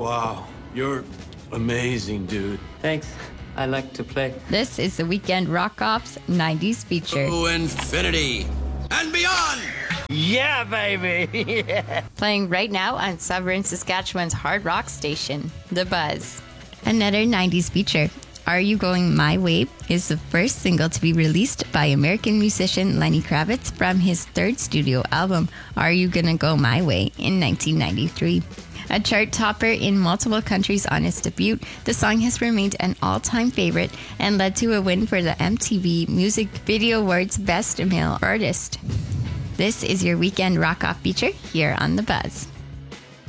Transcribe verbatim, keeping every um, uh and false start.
Wow, you're amazing, dude. Thanks. I like to play. This is the Weekend Rock Ops nineties feature. To infinity and beyond! Yeah, baby! Yeah. Playing right now on Sovereign, Saskatchewan's hard rock station, The Buzz. Another nineties feature, Are You Going My Way, is the first single to be released by American musician Lenny Kravitz from his third studio album, Are You Gonna Go My Way, in nineteen ninety-three. A chart topper in multiple countries on its debut, the song has remained an all-time favorite and led to a win for the M T V Music Video Awards Best Male Artist. This is your Weekend Rock Off feature here on The Buzz.